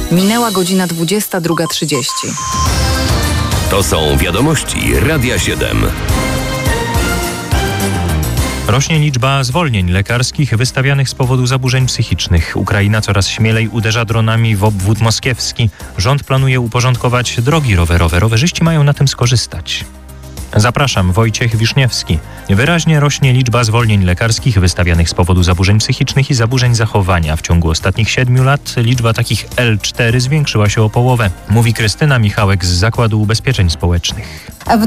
Minęła godzina 22:30. To są wiadomości Radia 7. Rośnie liczba zwolnień lekarskich wystawianych z powodu zaburzeń psychicznych. Ukraina coraz śmielej uderza dronami w obwód moskiewski. Rząd planuje uporządkować drogi rowerowe. Rowerzyści mają na tym skorzystać. Zapraszam, Wojciech Wiszniewski. Wyraźnie rośnie liczba zwolnień lekarskich wystawianych z powodu zaburzeń psychicznych i zaburzeń zachowania. W ciągu ostatnich 7 lat liczba takich L4 zwiększyła się o połowę, mówi Krystyna Michałek z Zakładu Ubezpieczeń Społecznych. W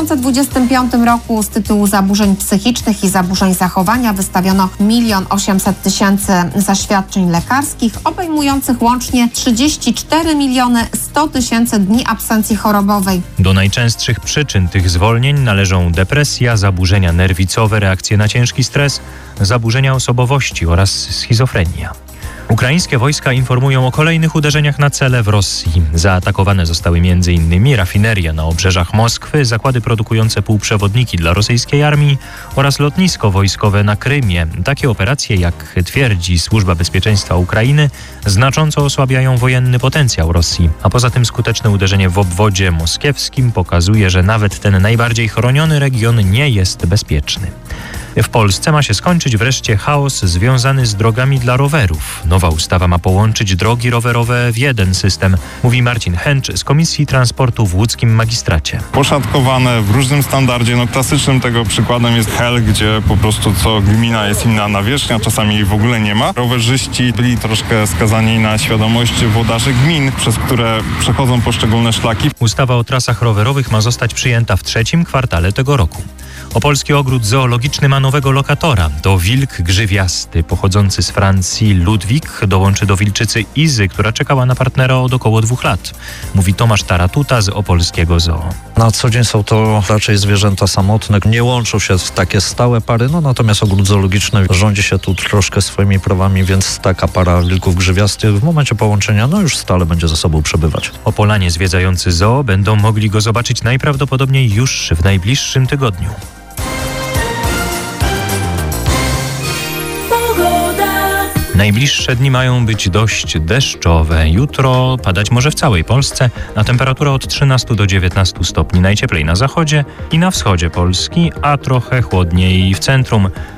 2025 roku z tytułu zaburzeń psychicznych i zaburzeń zachowania wystawiono 1 800 000 zaświadczeń lekarskich, obejmujących łącznie 34 100 000 dni absencji chorobowej. Do najczęstszych przyczyn tych zwolnień należą depresja, zaburzenia nerwicowe, reakcje na ciężki stres, zaburzenia osobowości oraz schizofrenia. Ukraińskie wojska informują o kolejnych uderzeniach na cele w Rosji. Zaatakowane zostały m.in. rafineria na obrzeżach Moskwy, zakłady produkujące półprzewodniki dla rosyjskiej armii oraz lotnisko wojskowe na Krymie. Takie operacje, jak twierdzi Służba Bezpieczeństwa Ukrainy, znacząco osłabiają wojenny potencjał Rosji. A poza tym skuteczne uderzenie w obwodzie moskiewskim pokazuje, że nawet ten najbardziej chroniony region nie jest bezpieczny. W Polsce ma się skończyć wreszcie chaos związany z drogami dla rowerów. Nowa ustawa ma połączyć drogi rowerowe w jeden system, mówi Marcin Hęcz z Komisji Transportu w łódzkim magistracie. Poszatkowane w różnym standardzie. Klasycznym tego przykładem jest Hel, gdzie po prostu co gmina jest inna nawierzchnia, czasami jej w ogóle nie ma. Rowerzyści byli troszkę skazani na świadomość włodarzy gmin, przez które przechodzą poszczególne szlaki. Ustawa o trasach rowerowych ma zostać przyjęta w 3. kwartale tego roku. Opolski ogród zoologiczny ma nowego lokatora. To wilk grzywiasty pochodzący z Francji Ludwik dołączy do wilczycy Izy, która czekała na partnera od około 2 lat. Mówi Tomasz Taratuta z opolskiego zoo. Na co dzień są to raczej zwierzęta samotne, nie łączą się w takie stałe pary, natomiast ogród zoologiczny rządzi się tu troszkę swoimi prawami, więc taka para wilków grzywiastych w momencie połączenia już stale będzie ze sobą przebywać. Opolanie zwiedzający zoo będą mogli go zobaczyć najprawdopodobniej już w najbliższym tygodniu. Najbliższe dni mają być dość deszczowe. Jutro padać może w całej Polsce, a temperatura od 13 do 19 stopni. Najcieplej na zachodzie i na wschodzie Polski, a trochę chłodniej w centrum.